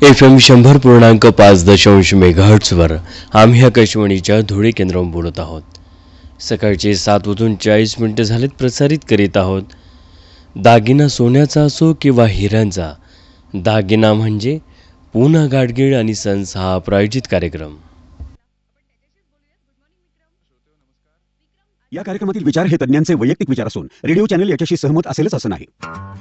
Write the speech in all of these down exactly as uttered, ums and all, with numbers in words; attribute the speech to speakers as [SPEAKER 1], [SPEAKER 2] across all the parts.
[SPEAKER 1] F M शंभर पूर्णांक पाच दशांश मेगाहर्ट्झवर आम्ही आकाशवाणीच्या धुळे केंद्रावरून बोलत आहोत. सकाळचे सात वाजून चाळीस मिनिटं झालेत. प्रसारित करीत आहोत दागिना सोन्याचा असो किंवा हिऱ्यांचा, दागिना म्हणजे पूना गाडगीळ आणि सन्स हा प्रायोजित कार्यक्रम.
[SPEAKER 2] या कार्यक्रमातील विचार हे तज्ञांचे वैयक्तिक विचार असून रेडिओ चॅनल याच्याशी सहमत असेलच असं नाही.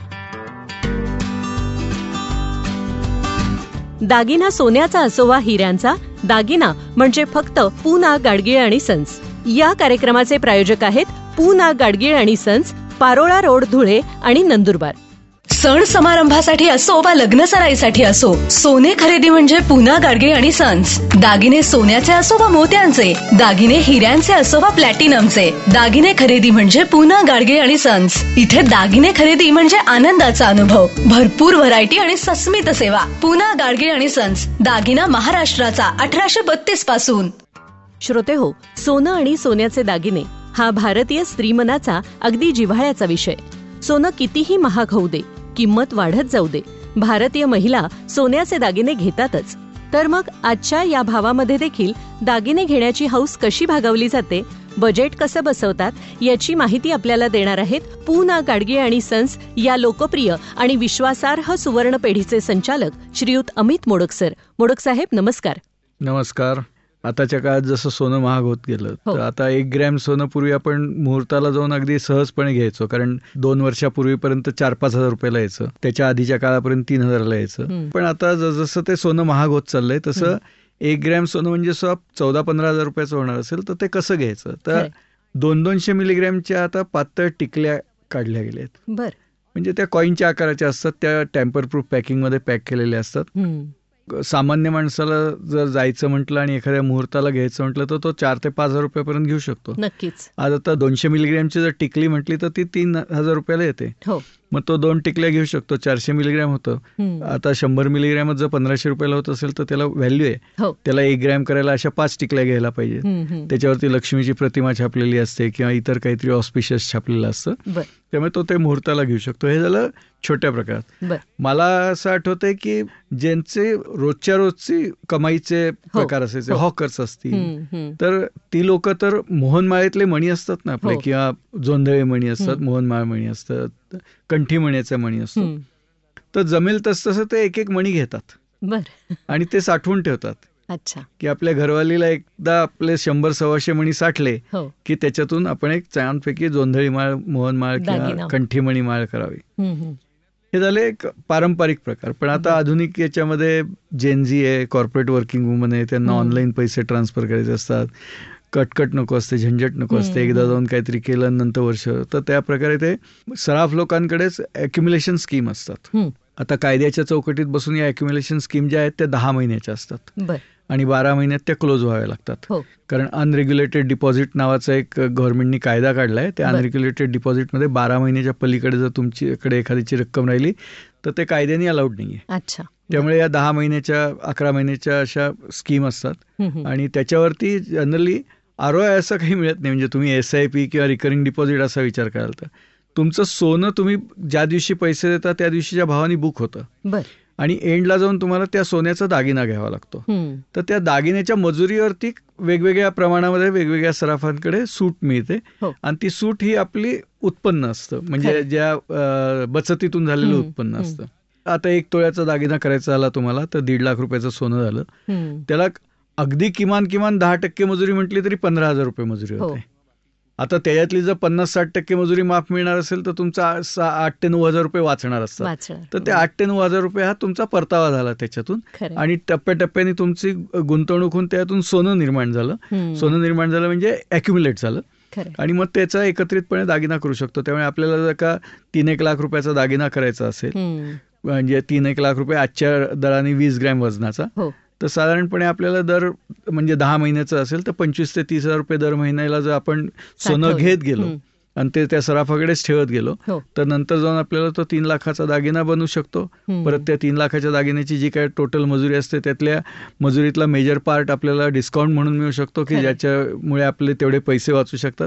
[SPEAKER 3] दागिना सोन्याचा असो वा हिऱ्यांचा, दागिना म्हणजे फक्त पूना गाडगीळ आणि सन्स. या कार्यक्रमाचे प्रायोजक आहेत पूना गाडगीळ आणि सन्स, पारोळा रोड, धुळे आणि नंदुरबार.
[SPEAKER 4] सण समारंभासाठी असो वा लग्न सराईसाठी असो, सोने खरेदी म्हणजे पूना गाडगीळ आणि सन्स. दागिने सोन्याचे असो वा मोत्यांचे, दागिने हिऱ्यांचे असो वा प्लॅटिनमचे, दागिने खरेदी म्हणजे पूना गाडगीळ आणि सन्स. इथे दागिने खरेदी म्हणजे आनंदाचा अनुभव, भरपूर व्हरायटी आणि सस्मित सेवा. पूना गाडगीळ आणि सन्स, दागिना महाराष्ट्राचा अठराशे बत्तीस पासून.
[SPEAKER 3] श्रोते हो, सोनं आणि सोन्याचे दागिने हा भारतीय स्त्रीमनाचा अगदी जिव्हाळ्याचा विषय. सोनं कितीही महाग होऊ दे, किंमत वाढत जाऊ दे, भारतीय महिला सोन्याचे दागिने घेतातच. तर मग आजच्या या भावामध्ये देखील दागिने घेण्याची हौस कशी भागवली जाते, बजेट कसं बसवतात, याची माहिती आपल्याला देणार आहेत पूना गाडगीळ आणि सन्स या लोकप्रिय आणि विश्वासार्ह सुवर्ण पेढीचे संचालक श्रीयुत अमित मोडक सर. मोडक साहेब, नमस्कार.
[SPEAKER 5] नमस्कार. आताच्या काळात जसं सोनं महाग होत गेलं,
[SPEAKER 3] हो.
[SPEAKER 5] तर आता एक ग्रॅम सोनं पूर्वी आपण मुहूर्ताला जाऊन अगदी सहजपणे घ्यायचो, कारण दोन वर्षापूर्वीपर्यंत चार पाच हजार रुपयाला यायचं, त्याच्या आधीच्या काळापर्यंत तीन हजाराला यायचं. पण आता जसं ते सोनं महाग होत चाललंय तसं एक ग्रॅम सोनं म्हणजे चौदा पंधरा हजार रुपयाचं होणार असेल तर ते कसं घ्यायचं, तर दोन दोनशे मिलीग्रॅमच्या आता पातळ टिकल्या काढल्या गेल्या आहेत.
[SPEAKER 3] बर,
[SPEAKER 5] म्हणजे त्या कॉईनच्या आकाराच्या असतात, त्या टॅम्पर प्रूफ पॅकिंगमध्ये पॅक केलेल्या असतात. सामान्य माणसाला जर जायचं म्हटलं आणि एखाद्या मुहूर्ताला घ्यायचं म्हटलं तर तो चार ते पाच हजार रुपयापर्यंत घेऊ शकतो.
[SPEAKER 3] नक्कीच.
[SPEAKER 5] आज आता दोनशे मिलीग्रॅमची जर टिकली म्हटली तर ती तीन हजार रुपयाला येते. मग तो दोन टिकल्या घेऊ शकतो, चारशे मिलीग्रॅम होतं. आता शंभर मिलीग्रॅम जर पंधराशे रुपयाला होत असेल तर त्याला व्हॅल्यू आहे. त्याला एक ग्रॅम करायला अशा पाच टिकल्या घ्यायला पाहिजे. त्याच्यावरती लक्ष्मीची प्रतिमा छापलेली असते किंवा इतर काहीतरी ऑस्पिशियस छापलेलं असतं, त्यामुळे तो ते मुहूर्ताला घेऊ शकतो. हे झालं छोट्या प्रकारात. मला असं आठवतंय की ज्यांचे रोजच्या रोजची कमाईचे प्रकार असायचे, हॉकर्स असतील, तर ती लोक तर मोहनमाळेतले मणी असतात ना आपले, किंवा जोंधळे मणी असतात, मोहनमाळ मणी असतात, कंठी मण्याचे मणी असतात, तर जमेल तस तसं ते एक एक मणी घेतात आणि ते साठवून ठेवतात.
[SPEAKER 3] अच्छा, की
[SPEAKER 5] आपल्या घरवालीला एकदा आपले शंभर सव्वाशे मणी साठले की त्याच्यातून आपण एक छानपैकी जोंधळी माळ, मोहनमाळ किंवा कंठीमणी माळ करावी. हे झाले एक पारंपरिक प्रकार. पण आता आधुनिक याच्यामध्ये जेनझी आहे, कॉर्पोरेट वर्किंग वुमन आहे, त्यांना ऑनलाईन पैसे ट्रान्सफर करायचे असतात, कटकट नको असते, झंझट नको असते, एकदा जाऊन काहीतरी केलं नंतर वर्ष, तर त्या प्रकारे ते सराफ लोकांकडेच अॅक्युम्युलेशन स्कीम असतात. आता कायद्याच्या चौकटीत बसून या अॅक्युम्युलेशन स्कीम ज्या आहेत त्या दहा महिन्याच्या असतात आणि बारा महिन्यात त्या क्लोज व्हाव्या लागतात. कारण अनरेग्युलेटेड डिपॉझिट नावाचा एक गव्हर्नमेंटनी कायदा काढलाय. त्या अनरेग्युलेटेड डिपॉझिटमध्ये बारा महिन्याच्या पलीकडे जर तुमच्याकडे एखाद्याची रक्कम राहिली तर ते कायद्याने अलाउड नाहीये.
[SPEAKER 3] अच्छा,
[SPEAKER 5] त्यामुळे या दहा महिन्याच्या, अकरा महिन्याच्या अशा स्कीम असतात आणि त्याच्यावरती जनरली आरओआय असं काही मिळत नाही. म्हणजे तुम्ही एस आय पी किंवा रिकरिंग डिपॉझिट असा विचार कराल तर तुमचं सोनं तुम्ही ज्या दिवशी पैसे देता त्या दिवशीच्या भावाने बुक होतं आणि एंडला जाऊन तुम्हाला त्या सोन्याचा दागिना घ्यावा लागतो. तर त्या दागिन्याच्या मजुरीवरती वेगवेगळ्या प्रमाणामध्ये वेगवेगळ्या सराफांकडे सूट मिळते आणि ती सूट ही आपली उत्पन्न असतं, म्हणजे ज्या बचतीतून झालेलं उत्पन्न असतं. आता एक तोळ्याचा दागिना करायचा झाला तुम्हाला तर दीड लाख रुपयाचं सोनं झालं, त्याला अगदी किमान किमान दहा टक्के मजुरी म्हटली तरी पंधरा हजार रुपये मजुरी होते. आता त्याच्यातली जर पन्नास साठ टक्के मजुरी माफ मिळणार असेल तर तुमचा आठ ते नऊ हजार रुपये वाचणार असतात. तर ते आठ ते नऊ हजार रुपये हा तुमचा परतावा झाला त्याच्यातून, आणि टप्प्याटप्प्याने तुमची गुंतवणूक होऊन त्यातून सोनं निर्माण झालं. सोनं निर्माण झालं म्हणजे अॅक्युम्युलेट झालं आणि मग त्याचा एकत्रितपणे दागिना करू शकतो. त्यामुळे आपल्याला जर का तीन एक लाख रुपयाचा दागिना करायचा असेल, म्हणजे तीन एक लाख रुपये आजच्या दराने वीस ग्रॅम वजनाचा, तर साधारणपणे आपल्याला दर म्हणजे दहा महिन्याचं असेल तर पंचवीस ते तीस हजार रुपये दर महिन्याला जर आपण सोनं घेत गेलो आणि ते त्या सराफाकडेच ठेवत गेलो तर नंतर जाऊन आपल्याला तो तीन लाखाचा दागिना बनवू शकतो. परत त्या तीन लाखाच्या दागिन्याची जी काय टोटल मजुरी असते त्यातल्या मजुरीतला मेजर पार्ट आपल्याला डिस्काउंट म्हणून मिळू शकतो की ज्याच्यामुळे आपले तेवढे पैसे वाचू शकतात.